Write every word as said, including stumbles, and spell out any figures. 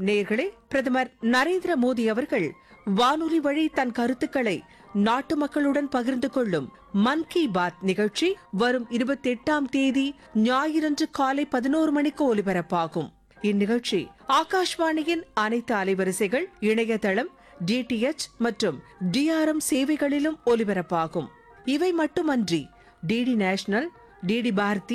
நேயர்களே, பிரதமர் நரேந்திர மோடி அவர்கள் வானொலி வழி தன் கருத்துக்களை நாட்டு மக்களுடன் பகிர்ந்து கொள்ளும் மன் கி பாத் நிகழ்ச்சி வரும் இருபத்தி எட்டாம் தேதி ஞாயிறன்று காலை பதினோரு மணிக்கு ஒலிபரப்பாகும். இந்நிகழ்ச்சி ஆகாஷ்வாணியின் அனைத்து அலைவரிசைகள், இணையதளம், டிடிஎச் மற்றும் டிஆர்எம் சேவைகளிலும் ஒலிபரப்பாகும். இவை மட்டுமன்றி டிடி நேஷனல், டிடி பாரதி,